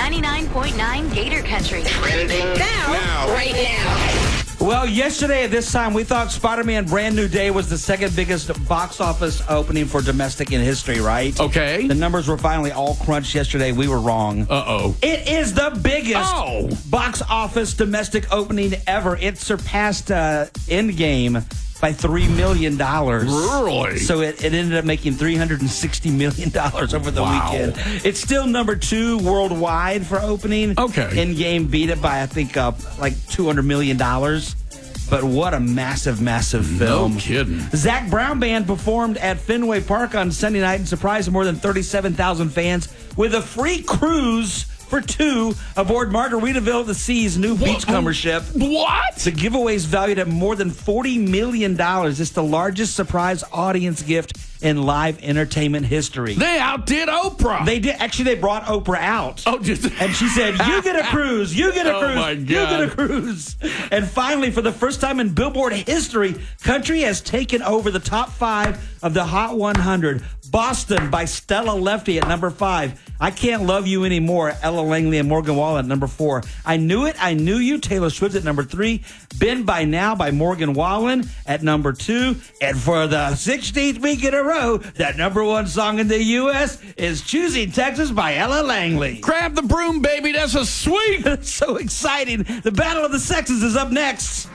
99.9 Gator Country. Trending now. Right now. Well, yesterday at this time, we thought Spider-Man Brand New Day was the second biggest box office opening for domestic in history, right? Okay. The numbers were finally all crunched yesterday. We were wrong. Uh-oh. It is the biggest box office domestic opening ever. It surpassed Endgame by $3 million. Really? So it ended up making $360 million over the weekend. It's still number 2 worldwide for opening. Okay. Endgame beat it by, I think, like $200 million. But what a massive, massive film. No kidding. Zach Brown Band performed at Fenway Park on Sunday night and surprised more than 37,000 fans with a free cruise for 2 aboard Margaritaville at the Sea's new Beachcomber ship. What? The giveaway's valued at more than $40 million. It's the largest surprise audience gift in live entertainment history. They outdid Oprah. They did. Actually, they brought Oprah out. Oh, just and she said, "You get a cruise. You get a cruise. My God. You get a cruise." And finally, for the first time in Billboard history, country has taken over the top 5 of the Hot 100. Boston by Stella Lefty at number 5. I Can't Love You Anymore, Ella Langley and Morgan Wallen at number 4. I Knew It, I Knew You, Taylor Swift at number 3. Been By Now by Morgan Wallen at number 2. And for the 16th week in a row, that number 1 song in the U.S. is Choosing Texas by Ella Langley. Grab the broom, baby. That's a sweep. So exciting. The Battle of the Sexes is up next.